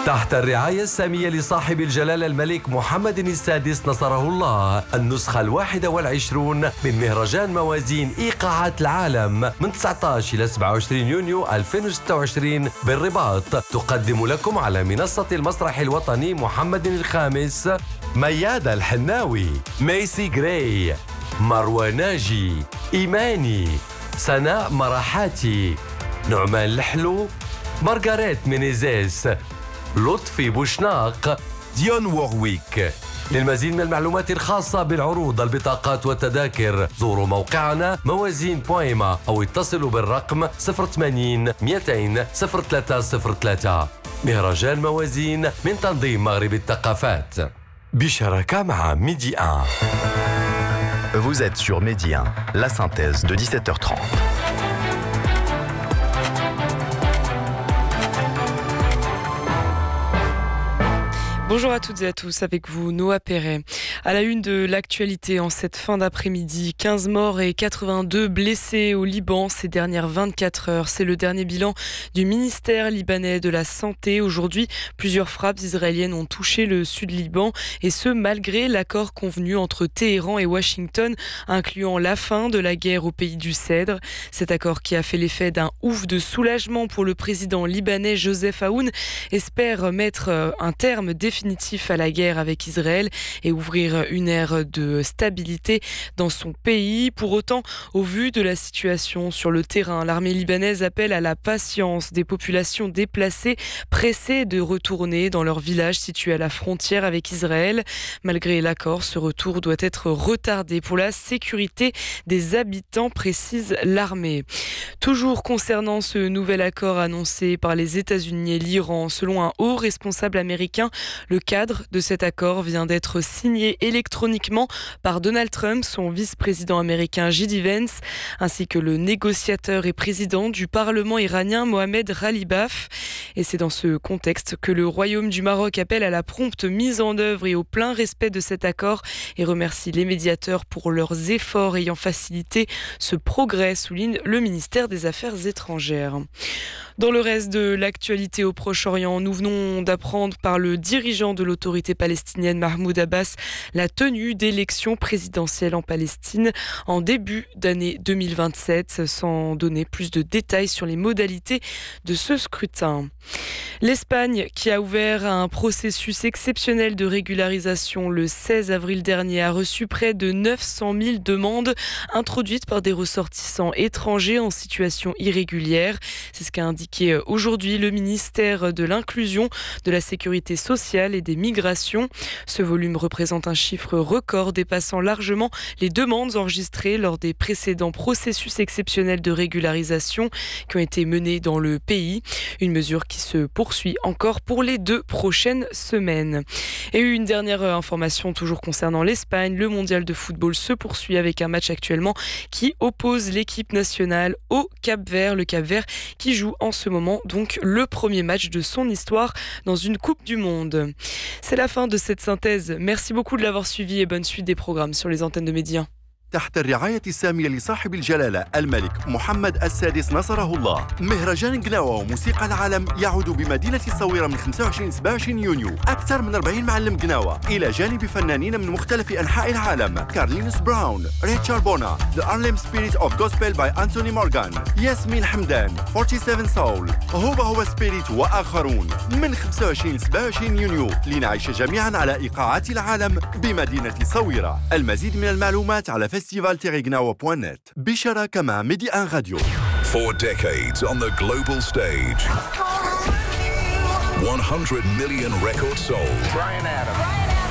تحت الرعاية السامية لصاحب الجلالة الملك محمد السادس نصره الله، النسخة 21 من مهرجان موازين إيقاعات العالم من 19 إلى 27 يونيو 2026 بالرباط، تقدم لكم على منصة المسرح الوطني محمد الخامس ميادة الحناوي، ميسي جراي، مروى ناجي، إيماني، سناء مرحاتي، نعمان الحلو، مارغاريت مينيزيس، لطفي بوشناق، ديون وورويك. للمزيد من المعلومات الخاصة بالعروض، البطاقات والتذاكر زوروا موقعنا موازين.ما أو اتصلوا بالرقم 080 200 0303. مهرجان موازين من تنظيم مغرب الثقافات بشراكة مع ميدي 1. Vous êtes sur Midi 1, la synthèse de 17h30. Bonjour à toutes et à tous, avec vous Noah Perret. À la une de l'actualité en cette fin d'après-midi, 15 morts et 82 blessés au Liban ces dernières 24 heures. C'est le dernier bilan du ministère libanais de la Santé. Aujourd'hui, plusieurs frappes israéliennes ont touché le sud Liban, et ce malgré l'accord convenu entre Téhéran et Washington, incluant la fin de la guerre au pays du Cèdre. Cet accord, qui a fait l'effet d'un ouf de soulagement pour le président libanais Joseph Aoun, espère mettre un terme définitif à la guerre avec Israël et ouvrir une ère de stabilité dans son pays. Pour autant, au vu de la situation sur le terrain, l'armée libanaise appelle à la patience des populations déplacées pressées de retourner dans leur village situé à la frontière avec Israël. Malgré l'accord, ce retour doit être retardé pour la sécurité des habitants, précise l'armée. Toujours concernant ce nouvel accord annoncé par les États-Unis et l'Iran, selon un haut responsable américain, le cadre de cet accord vient d'être signé électroniquement par Donald Trump, son vice-président américain J.D. Vance, ainsi que le négociateur et président du Parlement iranien Mohamed Ghalibaf. Et c'est dans ce contexte que le Royaume du Maroc appelle à la prompte mise en œuvre et au plein respect de cet accord et remercie les médiateurs pour leurs efforts ayant facilité ce progrès, souligne le ministère des Affaires étrangères. Dans le reste de l'actualité au Proche-Orient, nous venons d'apprendre par le dirigeant de l'autorité palestinienne Mahmoud Abbas la tenue d'élections présidentielles en Palestine en début d'année 2027, sans donner plus de détails sur les modalités de ce scrutin. L'Espagne, qui a ouvert un processus exceptionnel de régularisation le 16 avril dernier, a reçu près de 900 000 demandes introduites par des ressortissants étrangers en situation irrégulière. C'est ce qu'a indiqué aujourd'hui le ministère de l'Inclusion, de la Sécurité sociale et des Migrations. Ce volume représente un chiffre record dépassant largement les demandes enregistrées lors des précédents processus exceptionnels de régularisation qui ont été menés dans le pays. Une mesure qui se poursuit encore pour les 2 prochaines semaines. Et une dernière information toujours concernant l'Espagne. Le mondial de football se poursuit avec un match actuellement qui oppose l'équipe nationale au Cap-Vert. Le Cap-Vert qui joue en ce moment donc le premier match de son histoire dans une Coupe du Monde. C'est la fin de cette synthèse. Merci beaucoup de l'avoir suivi et bonne suite des programmes sur les antennes de Midi 1. تحت الرعاية السامية لصاحب الجلالة الملك محمد السادس نصره الله، مهرجان قناوة وموسيقى العالم يعود بمدينة الصويرة من 25 ل 27 يونيو. أكثر من 40 معلم قناوة إلى جانب فنانين من مختلف أنحاء العالم: كارلينوس براون، ريتشارد بونا، The Harlem Spirit of Gospel by Anthony Morgan، ياسمين حمدان، 47 Soul، هو سبيريت وآخرون. من 25 ل 27 يونيو لنعيش جميعا على إيقاعات العالم بمدينة الصويرة. المزيد من المعلومات على festival-gnawa.net بشراكة مع ميدي 1 راديو. 4 decades on the global stage. 100 million records sold. Brian Adams.